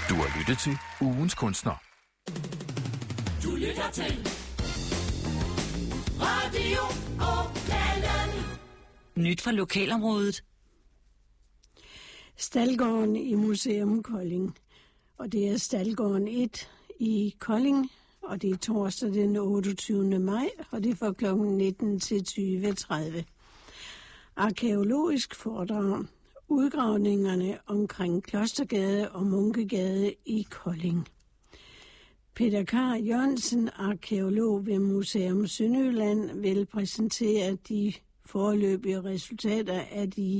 Du har lyttet til Ugens Kunstner. Du lytter til Radio Åkalen. Nyt fra lokalområdet. Staldgården i Museum Kolding. Og det er Staldgården 1 i Kolding. Og det er torsdag den 28. maj, og det er fra kl. 19 til 20.30. Arkæologisk foredrag. Udgravningerne omkring Klostergade og Munkegade i Kolding. Peter Kar Jørgensen, arkæolog ved Museum Sønderjylland, vil præsentere de foreløbige resultater af de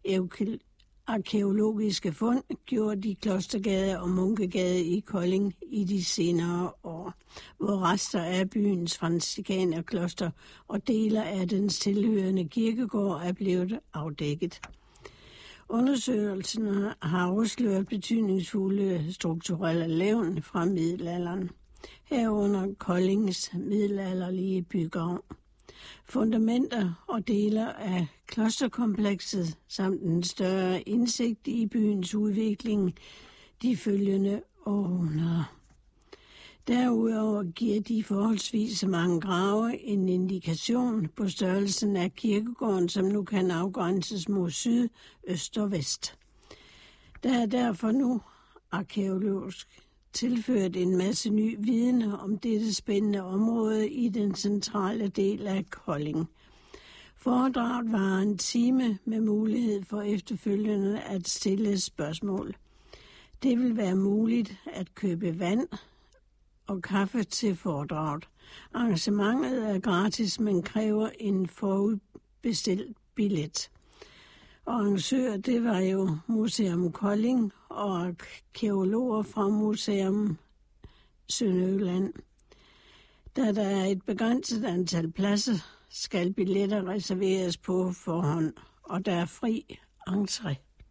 arkæologiske fund gjort i Klostergade og Munkegade i Kolding i de senere år, hvor rester af byens franciskanerkloster og dele af dens tilhørende kirkegård er blevet afdækket. Undersøgelsen har afsløret betydningsfulde strukturelle levn fra middelalderen, herunder Koldings middelalderlige byggegrav. Fundamenter og dele af klosterkomplekset samt en større indsigt i byens udvikling de følgende århundreder. Derudover giver de forholdsvis mange grave en indikation på størrelsen af kirkegården, som nu kan afgrænses mod syd, øst og vest. Der er derfor nu arkæologisk tilført en masse ny viden om dette spændende område i den centrale del af Kolding. Foredraget var en time med mulighed for efterfølgende at stille spørgsmål. Det vil være muligt at købe vand og kaffe til foredraget. Arrangementet er gratis, men kræver en forudbestilt billet. Og arrangør, det var jo Museum Kolding og arkæologer fra Museum Sønderjylland. Da der er et begrænset antal pladser, skal billetter reserveres på forhånd, og der er fri entré.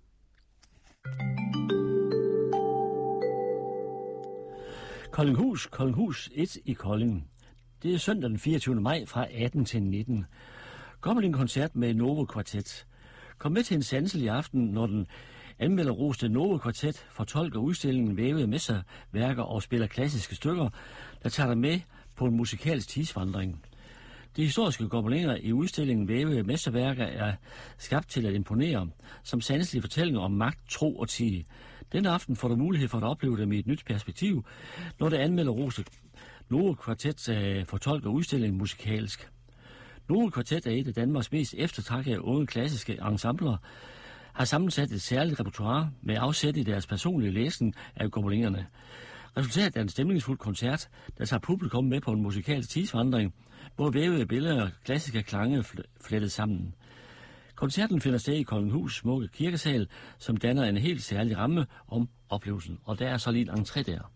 Koldinghus 1 i Kolding. Det er søndag den 24. maj fra 18 til 19. Goblin-koncert med Novo Kvartet. Kom med til en sanselig aften, når den anmelderroste Novo Kvartet fortolker udstillingen vævede mesterværker og spiller klassiske stykker, der tager dig med på en musikalsk tidsvandring. De historiske gobeliner i udstillingen vævede mesterværker er skabt til at imponere, som sanselige fortællinger om magt, tro og tid. Denne aften får du mulighed for at opleve dem i et nyt perspektiv, når det anmelderroste Novo Kvartet fortolker udstillingen musikalsk. Novo Kvartet er et af Danmarks mest eftertragtede unge klassiske ensembler, har sammensat et særligt repertoire med afsæt i deres personlige læsning af gobelinerne. Resultatet er en stemningsfuld koncert, der tager publikum med på en musikalsk tidsvandring, hvor vævede billeder og klassiske klange flettet sammen. Koncerten finder sted i Koldinghus smukke kirkesal, som danner en helt særlig ramme om oplevelsen, og der er så lige en entré der.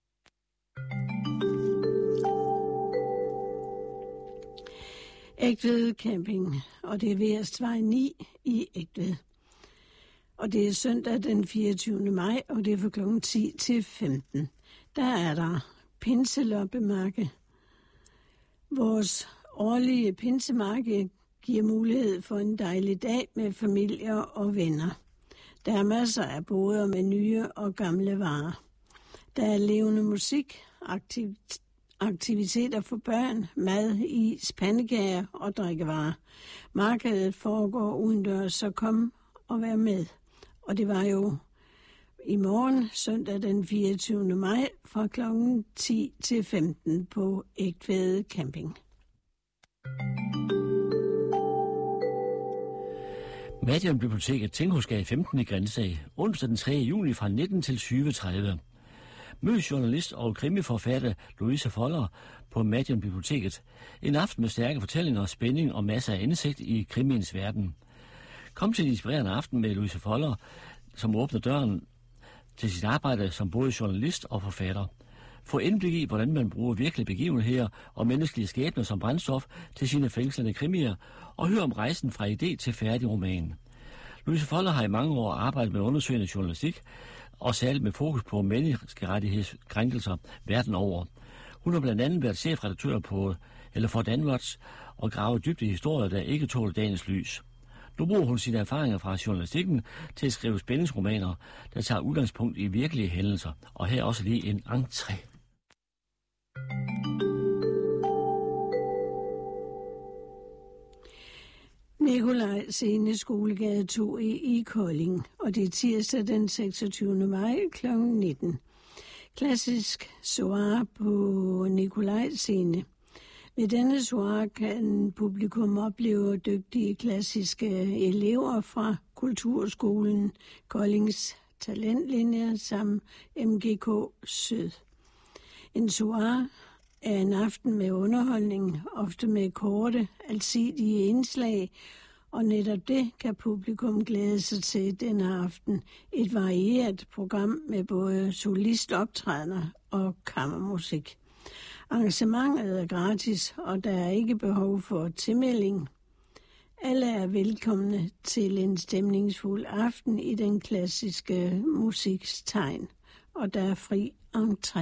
Egtved Camping, og det er Værestvej 9 i Egtved. Og det er søndag den 24. maj, og det er fra kl. 10 til 15. Der er der pinseloppemarked. Vores årlige pinsemarked giver mulighed for en dejlig dag med familier og venner. Der er masser af boder med nye og gamle varer. Der er levende musik, aktiviteter for børn, mad, is, pandekager og drikkevarer. Markedet foregår udendørs, så kom og vær med. Og det var jo i morgen, søndag den 24. maj, fra kl. 10 til 15 på Egtved Camping. Madian Biblioteket, Tinghusgade 15 i Grindsag, onsdag den 3. juni fra 19 til 20.30. Mød journalist og krimiforfatter Louise Foller på Madian Biblioteket. En aften med stærke fortællinger, spænding og masser af indsigt i krimiens verden. Kom til en inspirerende aften med Louise Foller, som åbner døren til sit arbejde som både journalist og forfatter. Få indblik i, hvordan man bruger virkelige begivenheder og menneskelige skæbner som brændstof til sine fængslende krimier, og hør om rejsen fra idé til færdig roman. Louise Foller har i mange år arbejdet med undersøgende journalistik, og særligt med fokus på menneskerettighedskrænkelser verden over. Hun har blandt andet været chefredaktør for Danwatch og gravet dybt i historier, der ikke tåler dagens lys. Nu bruger hun sine erfaringer fra journalistikken til at skrive spændingsromaner, der tager udgangspunkt i virkelige hændelser. Og her også lige en entré. Nikolaj Scene Skolegade 2 i Kolding, og det er tirsdag den 26. maj kl. 19. Klassisk soir på Nikolaj Scene. Ved denne soir kan publikum opleve dygtige klassiske elever fra Kulturskolen Koldings talentlinje samt MGK Syd. En soir er en aften med underholdning, ofte med korte, alsidige indslag, og netop det kan publikum glæde sig til denne aften. Et varieret program med både solistoptrædener og kammermusik. Arrangementet er gratis, og der er ikke behov for tilmelding. Alle er velkomne til en stemningsfuld aften i den klassiske musiks tegn, og der er fri entré.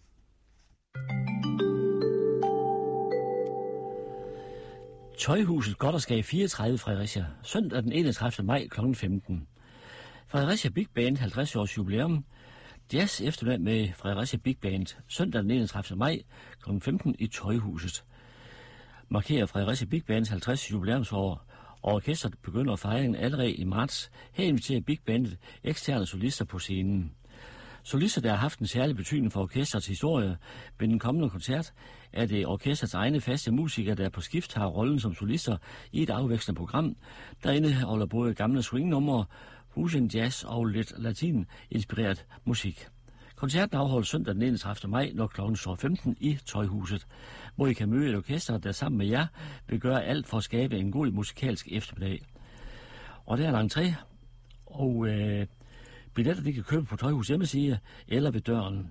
Tøjhuset Goddersgade 34 Fredericia, søndag den 31. maj kl. 15. Fredericia Big Band 50 års jubilæum. Jazz eftermiddag med Fredericia Big Band, søndag den 31. maj kl. 15 i Tøjhuset. Markerer Fredericia Big Bands 50 jubilæumsår, og orkestret begynder fejringen allerede i marts. Her inviterer Big Bandet eksterne solister på scenen. Solister, der har haft en særlig betydning for orkestrets historie. Ved den kommende koncert er det orkestrets egne faste musikere, der på skift har rollen som solister i et afvekslende program, der indeholder både gamle swingnumre, fusion jazz og lidt latin-inspireret musik. Koncerten afholdes søndag den 31. maj, når klokken står 15 i Tøjhuset, hvor I kan møde et orkester, der sammen med jer vil gøre alt for at skabe en god musikalsk eftermiddag. Og der er en entré, og billetter de kan købe på Tøjhus hjemmeside eller ved døren.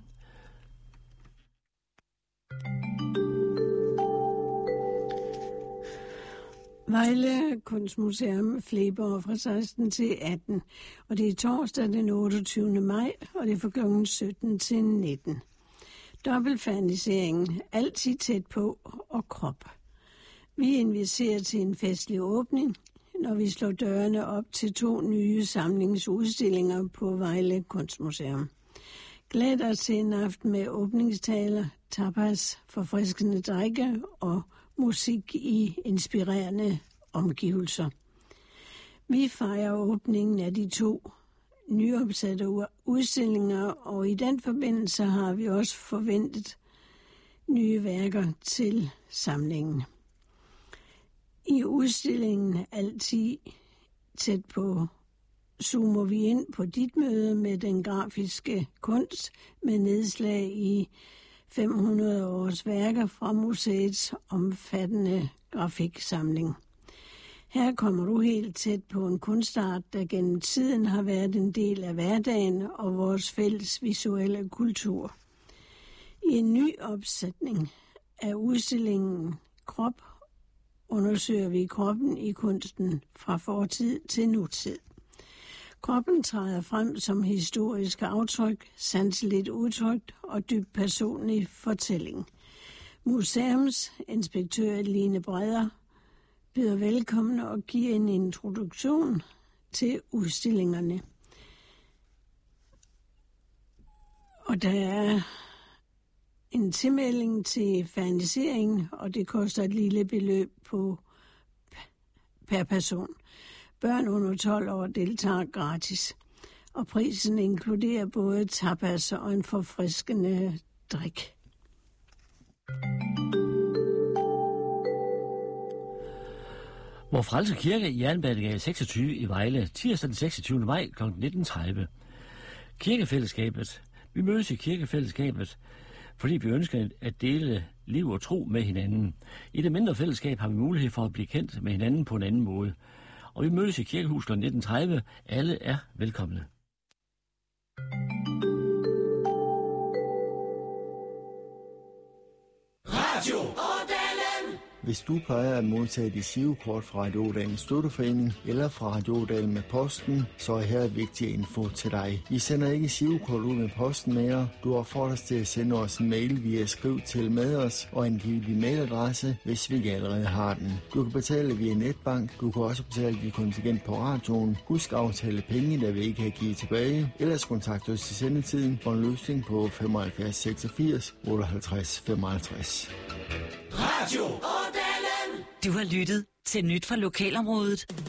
Vejle Kunstmuseum flæber fra 16 til 18, og det er torsdag den 28. maj, og det er fra kl. 17 til 19. Dobbeltfernisering, altid tæt på og krop. Vi inviterer til en festlig åbning, når vi slår dørene op til 2 nye samlingsudstillinger på Vejle Kunstmuseum. Glæd dig til en aften med åbningstaler, tapas, forfriskende drikke og musik i inspirerende omgivelser. Vi fejrer åbningen af de 2 nyopsatte udstillinger, og i den forbindelse har vi også forventet nye værker til samlingen. I udstillingen altid tæt på zoomer vi ind på dit møde med den grafiske kunst med nedslag i 500 års værker fra museets omfattende grafiksamling. Her kommer du helt tæt på en kunstart, der gennem tiden har været en del af hverdagen og vores fælles visuelle kultur. I en ny opsætning af udstillingen Krop undersøger vi kroppen i kunsten fra fortid til nutid. Kroppen træder frem som historisk aftryk, sanseligt udtrykt og dybt personlig fortælling. Museumsinspektør Line Breder byder velkommen og giver en introduktion til udstillingerne. Og der er en tilmelding til fernisering, og det koster et lille beløb per person. Børn under 12 år deltager gratis, og prisen inkluderer både tapas og en forfriskende drik. Vor Frelse Kirke i Jernbanegade 26 i Vejle, tirsdag den 26. maj kl. 19.30. Kirkefællesskabet. Vi mødes i kirkefællesskabet, fordi vi ønsker at dele liv og tro med hinanden. I det mindre fællesskab har vi mulighed for at blive kendt med hinanden på en anden måde. Og vi mødes i Kirkehus kl. 19.30. Alle er velkomne. Radio Årdalen. Hvis du plejer at modtage dit girokort fra Radio Ådalens Støtteforening eller fra Radio Ådal med posten, så er her vigtig info til dig. Vi sender ikke girokort ud med posten mere. Du opfordres til at sende os en mail via skriv til med os og angive din mailadresse, hvis vi ikke allerede har den. Du kan betale via netbank. Du kan også betale dit kontingent på radioen. Husk at aftale penge, der vi ikke have givet tilbage. Ellers kontakt os til sendetiden for en løsning på 75 86 58 55. Radio Ådalen. Du har lyttet til Nyt fra Lokalområdet.